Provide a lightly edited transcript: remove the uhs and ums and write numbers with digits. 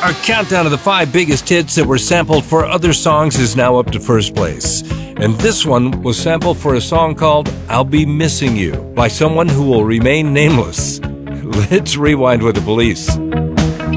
Our countdown of the 5 biggest hits that were sampled for other songs is now up to first place. And this one was sampled for a song called I'll Be Missing You by someone who will remain nameless. Let's rewind with the Police.